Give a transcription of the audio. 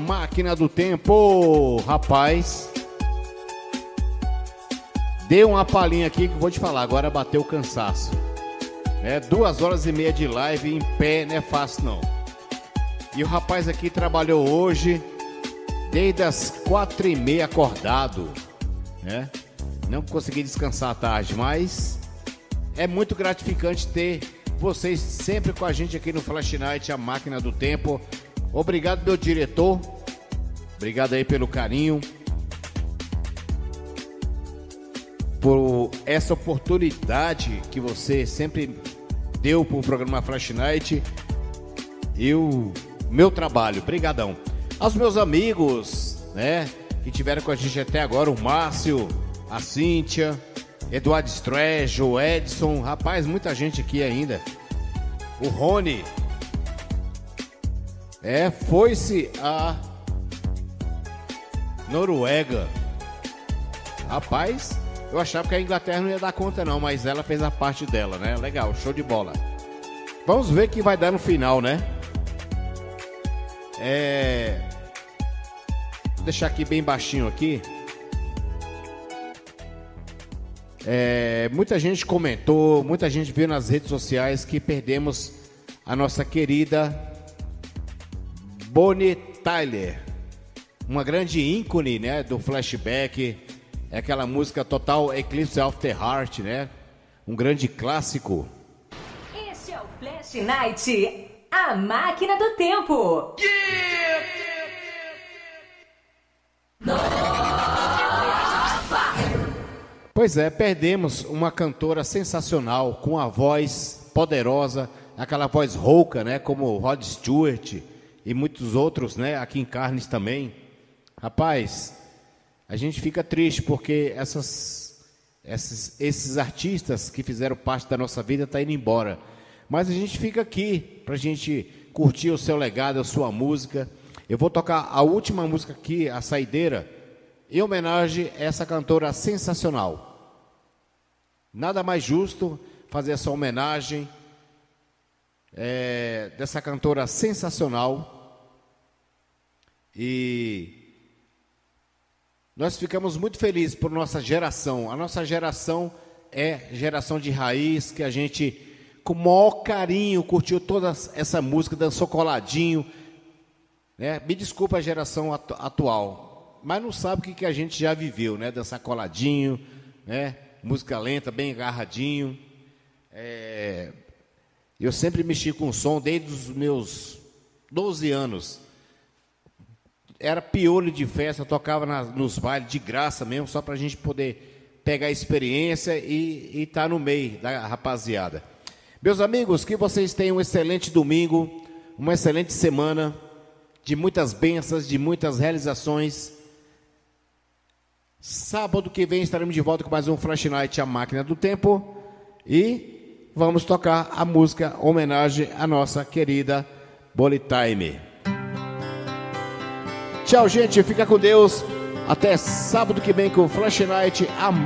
Máquina do Tempo. Rapaz, dei uma palhinha aqui que vou te falar, agora bateu o cansaço. 2h30 de live em pé não é fácil não. E o rapaz aqui trabalhou hoje desde as 4h30 acordado, né? Não consegui descansar à tarde, mas é muito gratificante ter vocês sempre com a gente aqui no Flash Night, a Máquina do Tempo. Obrigado, meu diretor. Obrigado aí pelo carinho, por essa oportunidade que você sempre deu para o programa Flash Night e o meu trabalho. Brigadão. Aos meus amigos, né, que tiveram com a gente até agora, o Márcio, a Cíntia, Eduardo Strejo, o Edson, rapaz, muita gente aqui ainda. O Rony. Foi-se a Noruega. Rapaz, eu achava que a Inglaterra não ia dar conta não, mas ela fez a parte dela, né? Legal, show de bola. Vamos ver o que vai dar no final, né? Vou deixar aqui bem baixinho aqui. Muita gente comentou, muita gente viu nas redes sociais que perdemos a nossa querida Bonnie Tyler, uma grande ícone, né, do flashback. É aquela música Total Eclipse of the Heart, né? Um grande clássico. Esse é o Flash Night, a Máquina do Tempo. Pois é, perdemos uma cantora sensacional, com a voz poderosa, aquela voz rouca, né? Como Rod Stewart e muitos outros, né? Aqui em Carnes também. Rapaz, a gente fica triste porque esses artistas que fizeram parte da nossa vida estão indo embora. Mas a gente fica aqui pra gente curtir o seu legado, a sua música. Eu vou tocar a última música aqui, a saideira, em homenagem a essa cantora sensacional. Nada mais justo fazer essa homenagem dessa cantora sensacional. E nós ficamos muito felizes por nossa geração. A nossa geração é geração de raiz, que a gente, com o maior carinho, curtiu toda essa música, dançou coladinho, né? Me desculpa a geração atual, mas não sabe o que a gente já viveu, né? Dançar coladinho, né? Música lenta, bem agarradinho. Eu sempre mexi com som desde os meus 12 anos. Era piolho de festa, tocava nos bailes de graça mesmo, só para a gente poder pegar a experiência e estar no meio da rapaziada. Meus amigos, que vocês tenham um excelente domingo, uma excelente semana, de muitas bênçãos, de muitas realizações. Sábado que vem estaremos de volta com mais um Flash Night, a Máquina do Tempo. E vamos tocar a música homenagem à nossa querida Bonnie Tyler. Tchau, gente. Fica com Deus. Até sábado que vem com o Flash Night, a